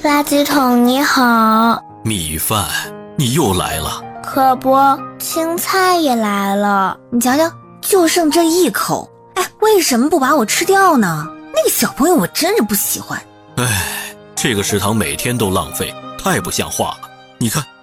垃圾桶你好。 米饭，你又来了。 可不，青菜也来了。 你瞧瞧，就剩这一口。哎，为什么不把我吃掉呢？那个小朋友我真是不喜欢。 哎，这个食堂每天都浪费，太不像话了。你看，